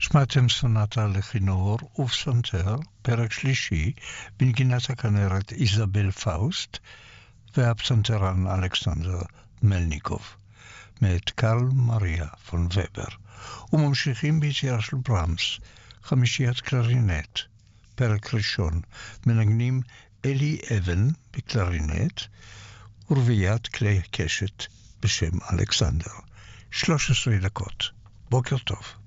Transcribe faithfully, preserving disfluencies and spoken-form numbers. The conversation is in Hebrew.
שמעתם סונטה לכינור ופסנתר, פרק שלישי, בנגינת הכנרת איזבל פאוסט, והפסנתרן אלכסנדר מלניקוב, מאת קרל מריה פון ובר. וממשיכים ביצירה של ברמס, חמישיית קלרינט, פרק ראשון, מנגנים אלי אבן בקלרינט, ורביית כלי קשת בשם אלכסנדר. שלוש עשרה דקות. בוקר טוב.